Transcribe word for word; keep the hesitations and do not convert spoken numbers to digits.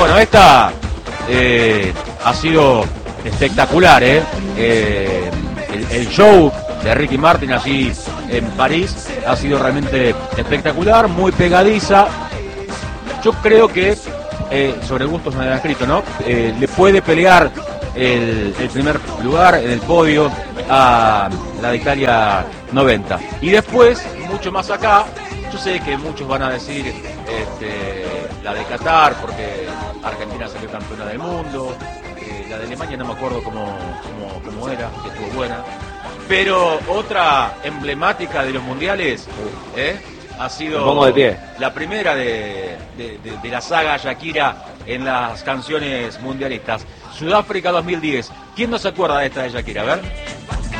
Bueno, esta eh, ha sido espectacular, ¿eh? eh el, el show de Ricky Martin allí en París ha sido realmente espectacular, muy pegadiza. Yo creo que, eh, sobre gustos me han escrito, ¿no? Eh, le puede pelear el, el primer lugar en el podio a la de Italia noventa. Y después, mucho más acá, yo sé que muchos van a decir este, la de Qatar, porque Argentina salió campeona del mundo, eh, la de Alemania no me acuerdo cómo, cómo, cómo era, que estuvo buena. Pero otra emblemática de los mundiales ¿eh? ha sido de pie. la primera de, de, de, de la saga Shakira en las canciones mundialistas. Sudáfrica dos mil diez. ¿Quién no se acuerda de esta de Shakira? A ver.